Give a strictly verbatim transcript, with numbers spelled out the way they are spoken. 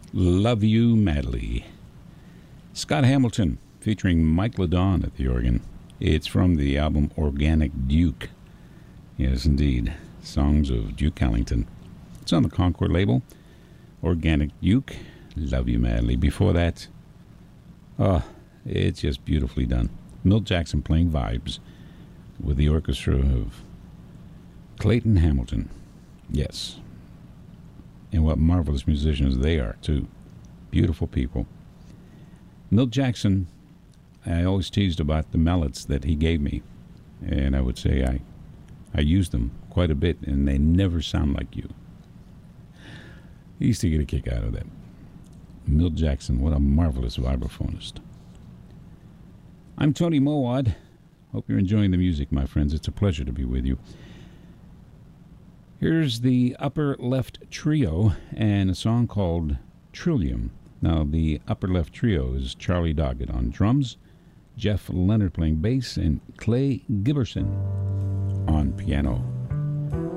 Love You Madly. Scott Hamilton featuring Mike LeDon at the organ. It's from the album Organic Duke. Yes, indeed. Songs of Duke Ellington. It's on the Concord label. Organic Duke. Love You Madly. Before that, oh, it's just beautifully done. Milt Jackson playing Vibes with the orchestra of Clayton Hamilton. Yes. And what marvelous musicians they are, too. Beautiful people. Milt Jackson, I always teased about the mallets that he gave me. And I would say I, I used them quite a bit, and they never sound like you. He used to get a kick out of that. Milt Jackson, what a marvelous vibraphonist. I'm Tony Mowad. Hope you're enjoying the music, my friends. It's a pleasure to be with you. Here's the Upper Left Trio and a song called Trillium. Now, the Upper Left Trio is Charlie Doggett on drums, Jeff Leonard playing bass, and Clay Giberson on piano.